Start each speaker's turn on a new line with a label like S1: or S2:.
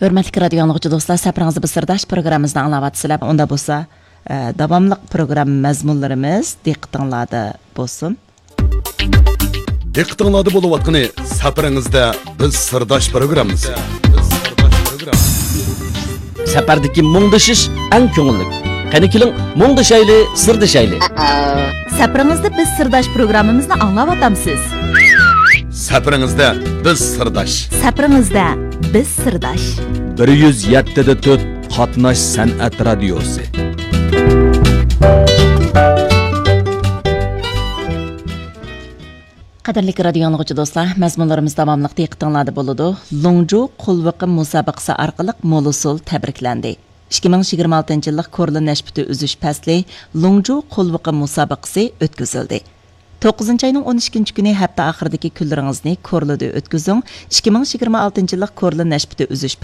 S1: Hörmətli radio dinləyicilər, dostlar, səfərinizdə bir sirdaş proqramımızda anlayatsınızlar. Onda bolsa, davamlıq proqram məzmunlarımız diqqətinizdə bolsun.
S2: Diqqətinizdə bolayotqani səfərinizdə biz sirdaş proqramımız.
S3: Səfərdəki muңdashish ən көңіллік. Qani keling, muңdashayli, sirdashayli.
S1: Səfərinizdə biz sirdaş proqramımızı anlayatamsınız.
S2: Səfərinizdə biz sirdaş.
S1: Səfərinizdə biz sirdaş.
S3: 107.4 Qatnash san'at radiosi.
S1: Qadirli radio dinləyicilər, dostlar, məzmunlarımız davamlıq diqqətinizdə boludu. Longju qulvıqı müsabiqəsi orqali Mosul təbrikləndi. 2026 yıllık Korlu Nəşbütü üzüş pəsli Longju qulvıqı müsabiqəsi ötküzüldü. 9 ayının 12 günü hafta axırındakı günlərinizdə Korluda ötküzün. 2026 yıllık Korlu Nəşbütü üzüş